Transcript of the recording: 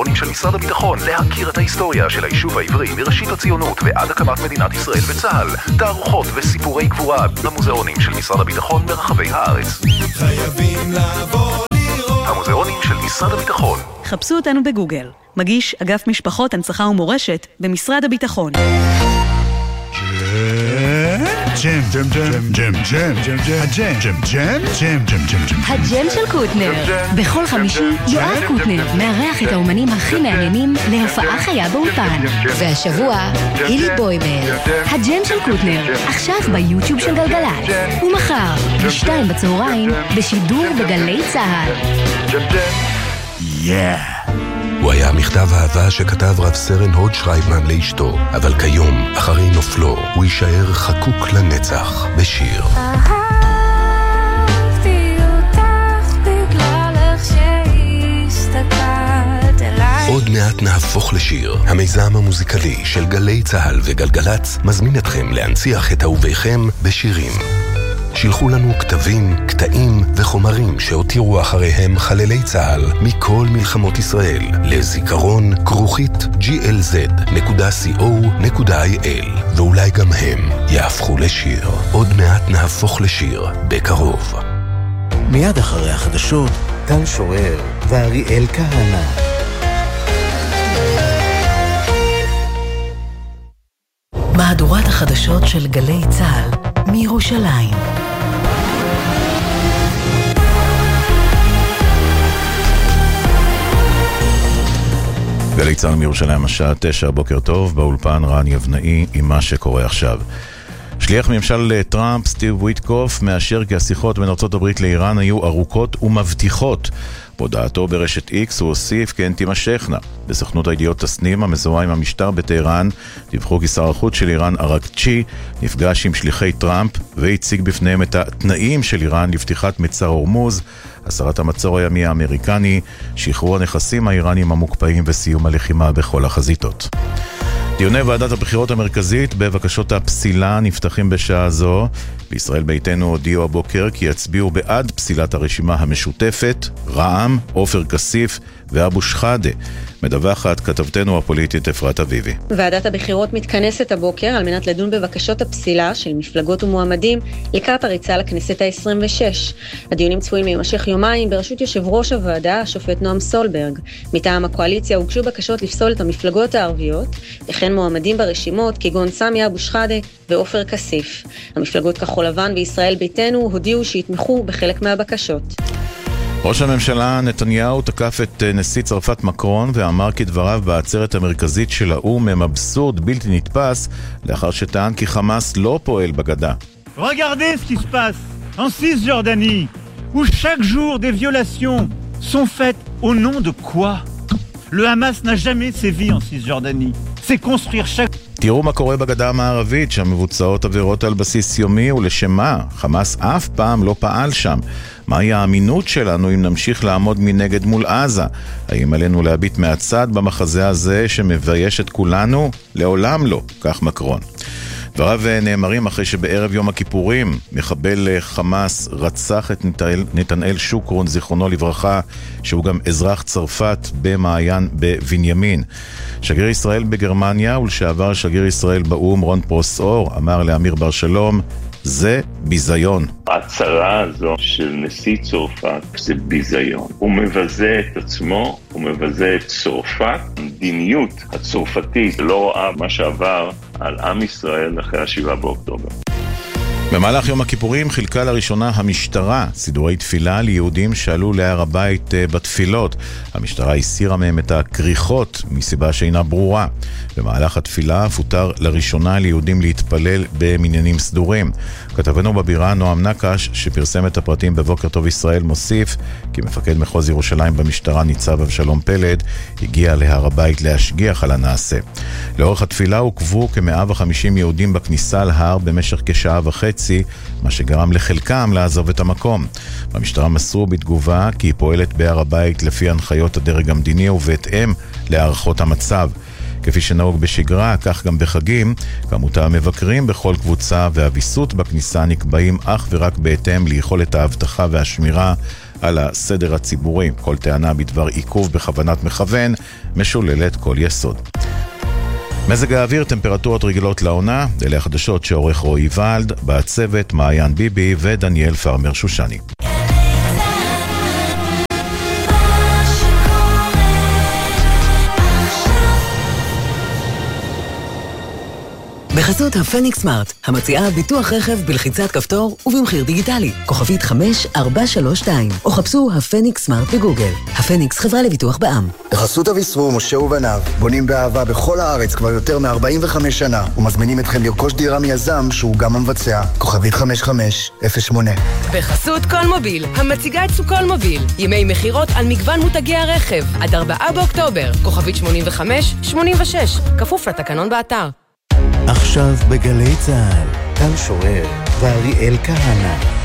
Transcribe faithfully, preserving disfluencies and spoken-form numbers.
המוזיאונים של משרד הביטחון, להכיר את ההיסטוריה של היישוב העברי מראשית הציונות ועד הקמת מדינת ישראל וצה"ל, תערוכות וסיפורי גבורה במוזיאונים של משרד הביטחון ברחבי הארץ. חייבים לבוא לראות המוזיאונים של משרד הביטחון. חפשו אותנו בגוגל. מגיש אגף משפחות, הנצחה ומורשת במשרד הביטחון. ג'ם, ג'ם, ג'ם, ג'ם, ג'ם, ג'ם, ג'ם, ג'ם, ג'ם, ג'ם, ג'ם, ג'ם, ג'ם. הג'ם של קוטנר. בכל חמישי יואב קוטנר מארח את האומנים הכי מעניינים להופעה חיה באולפן. והשבוע הילי בוימל. הג'ם של קוטנר, עכשיו ביוטיוב של גלגלצ. ומחר, בשתיים בצהריים, בשידור בגלי צהל. יא! הוא היה מכתב אהבה שכתב רב סרן הוד שרייבמן לאשתו, אבל כיום, אחרי נופלו, הוא יישאר חקוק לנצח בשיר. אהבתי אותך בגלל איך שהסתכלת אליי. עוד מעט נהפוך לשיר. המיזם המוזיקלי של גלי צהל וגלגלץ מזמין אתכם להנציח את אהוביכם בשירים. שילחו לנו כתבים, קטעים וחומרים שהותירו אחריהם חללי צהל מכל מלחמות ישראל לזיכרון כרוכית ג'י אל זד נקודה סי או נקודה איי אל, ואולי גם הם יהפכו לשיר. עוד מעט נהפוך לשיר בקרוב. מיד אחרי החדשות, טל שורר ואריאל כהנא. מהדורת החדשות של גלי צהל מירושלים. גלי צהל מירושלים, השעה תשע, בוקר טוב, באולפן רן יבנאי עם מה שקורה עכשיו. שליח ממשל טראמפ סטיב וויטקוף מאשר כי השיחות בין ארצות הברית לאיראן היו ארוכות ומבטיחות. בהודעתו ברשת איקס הוא הוסיף כי הן תימשכנה. בסוכנות הידיעות תסנים המזוהה עם המשטר בטהרן דיווחו כי שר החוץ של איראן אראקצ'י נפגש עם שליחי טראמפ והציג בפניהם את התנאים של איראן לפתיחת מצר הורמוז, הסרת המצור הימי האמריקני, שחרור הנכסים האיראנים המוקפאים וסיום הלחימה בכל החזיתות. דיוני ועדת הבחירות המרכזית בבקשות הפסילה נפתחים בשעה זו. בישראל ביתנו הודיעו הבוקר כי יצביעו בעד פסילת הרשימה המשותפת, רע"מ, עופר כסיף ואבו שחאדה. מדווחת כתבתנו הפוליטית אפרת אביבי. ועדת הבחירות מתכנסת הבוקר על מנת לדון בבקשות הפסילה של מפלגות ומועמדים לקראת הריצה לכנסת ה-עשרים ושש. הדיונים צפויים להימשך יומיים בראשות יושב ראש הוועדה, השופט נועם סולברג. מטעם הקואליציה הוגשו בקשות לפסול את המפלגות הערביות, וכן מועמדים ברשימות כגון סמי אבו שחאדה ועופר כסיף. המפלגות כחול לבן וישראל ביתנו הודיעו שיתמכו בחלק מהבקשות. ראש הממשלה נתניהו תקף את נשיא צרפת מקרון ואמר כי דבריו בעצרת המרכזית של האו"ם הם אבסורד בלתי נתפס, לאחר שטען כי חמאס לא פועל בגדה. Regardez ce qui se passe en Cisjordanie, où chaque jour des violations sont faites au nom de quoi? Le Hamas n'a jamais sévi en Cisjordanie. C'est construire chaque... תראו מה קורה בגדה המערבית, שם מבוצעות עבירות על בסיס יומי, ולשם מה? חמאס אף פעם לא פעל שם. מהי האמינות שלנו אם נמשיך לעמוד מנגד מול עזה? האם עלינו להביט מהצד במחזה הזה שמבייש את כולנו? לעולם לא, כך מקרון. דבריו נאמרים אחרי שבערב יום הכיפורים מחבל חמאס רצח את נתנאל, נתנאל שוקרון, זיכרונו לברכה, שהוא גם אזרח צרפת במעיין בבנימין. שגריר ישראל בגרמניה ולשעבר שגריר ישראל באום רון פרוסאור אמר לאמיר בר שלום, זה ביזיון. ההצהרה הזו של נשיא צרפת זה ביזיון. הוא מבזה את עצמו, הוא מבזה את צרפת. המדיניות הצרפתית לא רואה מה שעבר על עם ישראל אחרי השבעה באוקטובר. במהלך יום הכיפורים חילקה לראשונה המשטרה סידורי תפילה ליהודים שעלו להר הבית בתפילות. המשטרה הסירה מהם את הכריכות מסיבה שאינה ברורה. במהלך התפילה פותר לראשונה ליהודים להתפלל במניינים סדורים. כתבנו בבירה נועם נקש שפרסם את הפרטים בבוקר טוב ישראל מוסיף כי מפקד מחוז ירושלים במשטרה ניצב אבשלום פלד הגיע להר הבית להשגיח על הנעשה. לאורך התפילה עוקבו כ-מאה וחמישים יהודים בכניסה להר במשך כשעה וחצי, מה שגרם לחלקם לעזוב את המקום. במשטרה מסרו בתגובה כי היא פועלת בהר הבית לפי הנחיות הדרג המדיני ובהתאם להערכות המצב. כפי שנהוג בשגרה, כך גם בחגים, כמות המבקרים בכל קבוצה והוויסות בכניסה נקבעים אך ורק בהתאם ליכולת האבטחה והשמירה על הסדר הציבורי. כל טענה בדבר עיכוב בכוונת מכוון משוללת כל יסוד. מזג האוויר, טמפרטורות רגילות לעונה, אלה החדשות שעורך רועי ולד, בצוות מעיין ביבי ודניאל פרמר שושני. בחסות הפניקס סמארט, המציעה ביטוח רכב בלחיצת כפתור ובמחיר דיגיטלי. כוכבית חמש ארבע שלוש שתיים, או חפשו הפניקס סמארט בגוגל. הפניקס חברה לביטוח בע"מ. בחסות אביסרור, משה ובניו, בונים באהבה בכל הארץ כבר יותר מ-ארבעים וחמש שנה, ומזמינים אתכם לרכוש דירה מיזם שהוא גם המבצע. כוכבית חמש חמש אפס שמונה. בחסות כל מוביל, המציגה את סוכול מוביל. ימי מחירות על מגוון מותגי הרכב. עד ארבעה באוקטובר. כוכבית שמונים וחמש שמונים ושש. כפוף לתקנון באתר. עכשיו בגלי צהל, טל שורר ואריאל כהנא.